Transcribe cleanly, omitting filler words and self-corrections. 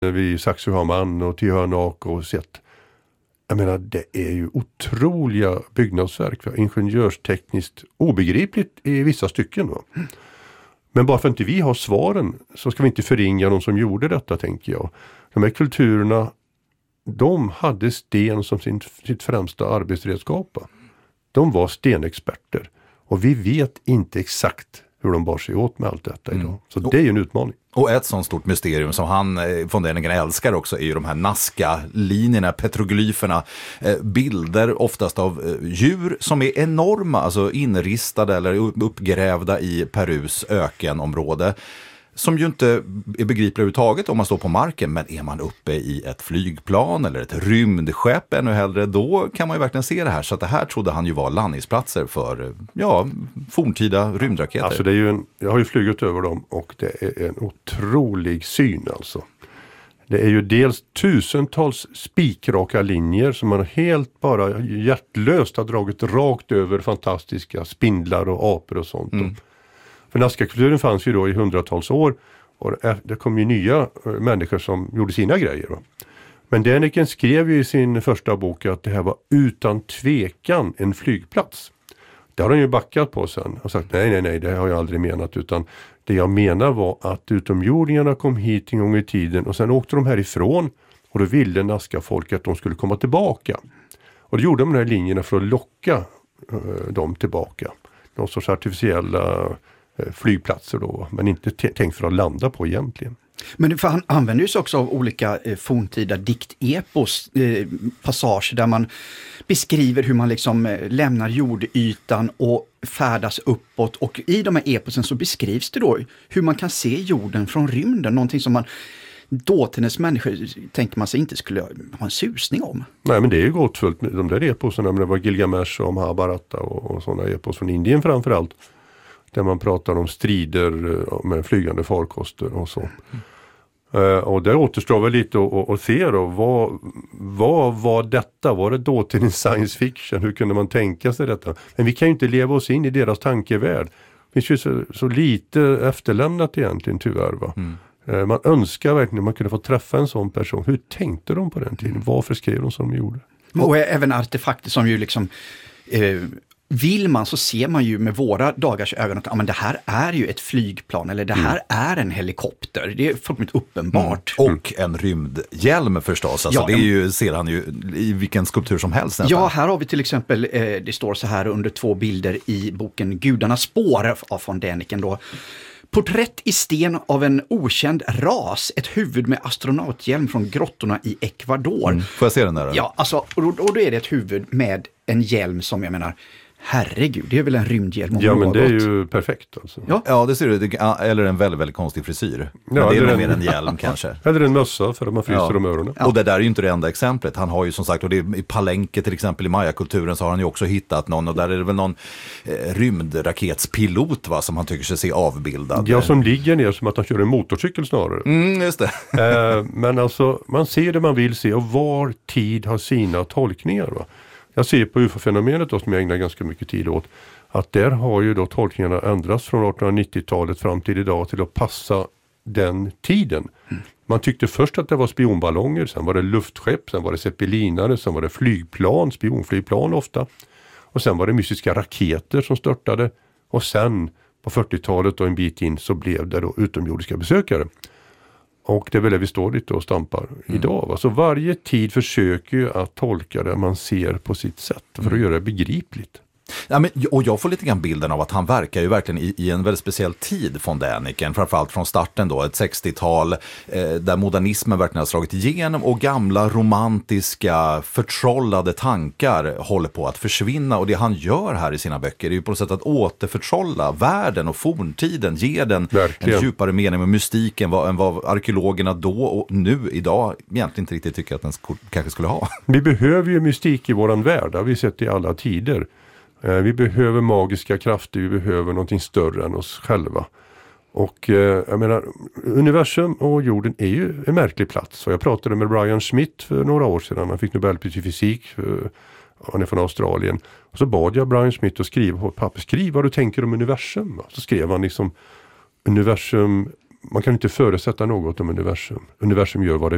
vid Saxöhamn och Tiehörnak och sett. Jag menar, det är ju otroliga byggnadsverk. Ingenjörstekniskt obegripligt i vissa stycken. Va? Men bara för att inte vi har svaren så ska vi inte förringa de som gjorde detta, tänker jag. De här kulturerna, de hade sten som sitt främsta arbetsredskap. De var stenexperter. Och vi vet inte exakt hur de bar sig åt med allt detta idag. Så det är ju en utmaning. Och ett sånt stort mysterium som han von Däniken älskar också är ju de här Nazca-linjerna, petroglyferna, bilder oftast av djur som är enorma, alltså inristade eller uppgrävda i Perus ökenområde. Som ju inte är begripliga överhuvudtaget om man står på marken, men är man uppe i ett flygplan eller ett rymdskepp ännu hellre, då kan man ju verkligen se det här. Så att det här trodde han ju var landningsplatser för forntida rymdraketer. Alltså det är ju jag har ju flugit över dem och det är en otrolig syn alltså. Det är ju dels tusentals spikraka linjer som man helt bara hjärtlöst har dragit rakt över fantastiska spindlar och apor och sånt. För Nazca-kulturen fanns ju då i hundratals år och det kom ju nya människor som gjorde sina grejer. Va? Men Däniken skrev ju i sin första bok att det här var utan tvekan en flygplats. Det har han ju backat på sen och sagt nej, det har jag aldrig menat, utan det jag menar var att utomjordingarna kom hit en gång i tiden och sen åkte de härifrån och då ville Nazca-folk att de skulle komma tillbaka. Och då gjorde de de här linjerna för att locka dem tillbaka. Någon sorts artificiella flygplatser då, men inte tänkt för att landa på egentligen. Men för han använder ju sig också av olika forntida diktepos, passager där man beskriver hur man liksom lämnar jordytan och färdas uppåt, och i de här eposen så beskrivs det då hur man kan se jorden från rymden, någonting som man dåtidens människor tänker man sig inte skulle ha en susning om. Nej, men det är ju gåtfullt med de där eposerna, men det var Gilgamesh och Mahabharata och sådana epos från Indien framförallt. Där man pratar om strider med flygande farkoster och så. Och där återstår väl lite att se då. Vad var detta? Var det dåtidens science fiction? Hur kunde man tänka sig detta? Men vi kan ju inte leva oss in i deras tankevärld. Det finns ju så lite efterlämnat egentligen tyvärr. Va? Man önskar verkligen att man kunde få träffa en sån person. Hur tänkte de på den tiden? Varför skrev de som de gjorde? Och även artefakter som ju liksom... vill man så ser man ju med våra dagars ögon att men det här är ju ett flygplan eller det här är en helikopter. Det är fullkomligt uppenbart. Och en rymdhjälm förstås. Alltså det är ju, ser han ju i vilken skulptur som helst nästan. Ja, här har vi till exempel, det står så här under 2 bilder i boken Gudarnas spår av von Däniken då. Porträtt i sten av en okänd ras, ett huvud med astronauthjälm från grottorna i Ecuador. Får jag se den där? Eller? Ja, alltså, och då är det ett huvud med en hjälm som jag menar, herregud, det är väl en rymdhjälm. Ja, men det är ju perfekt alltså. Ja, det ser du. Eller en väldigt, väldigt konstig frisyr. Men det är nog mer en hjälm kanske. Eller en mössa för att man fryser om öronen. Ja. Och det där är ju inte det enda exemplet. Han har ju som sagt, och det är i Palenque till exempel i Maya-kulturen så har han ju också hittat någon, och där är det väl någon rymdraketspilot va, som han tycker sig se avbildad. Ja, som ligger ner som att han kör en motorcykel snarare. Just det. Men alltså, man ser det man vill se och var tid har sina tolkningar va. Jag ser på UFO-fenomenet då, som jag ägnar ganska mycket tid åt, att där har ju då tolkningarna ändrats från 1890-talet fram till idag till att passa den tiden. Man tyckte först att det var spionballonger, sen var det luftskepp, sen var det zeppelinare, sen var det flygplan, spionflygplan ofta. Och sen var det mystiska raketer som störtade. Och sen på 40-talet och en bit in så blev det då utomjordiska besökare. Och det är väl det vi står lite och stampar idag. Va? Så varje tid försöker ju att tolka det man ser på sitt sätt för att göra det begripligt. Ja, men, och jag får lite grann bilden av att han verkar ju verkligen i en väldigt speciell tid von Däniken, framförallt från starten då, ett 60-tal där modernismen verkligen har slagit igenom och gamla romantiska förtrollade tankar håller på att försvinna, och det han gör här i sina böcker är ju på något sätt att återförtrolla världen och forntiden, ge den en djupare mening med mystiken än vad arkeologerna då och nu idag egentligen inte riktigt tycker att den kanske skulle ha. Vi behöver ju mystik i våran värld, det har vi sett i alla tider. Vi behöver magiska krafter, vi behöver någonting större än oss själva. Och jag menar, universum och jorden är ju en märklig plats. Och jag pratade med Brian Schmidt för några år sedan, han fick Nobelpris i fysik, han är från Australien. Och så bad jag Brian Schmidt att skriva på papper, skriv vad du tänker om universum. Så skrev han liksom, universum, man kan inte förutsätta något om universum. Universum gör vad det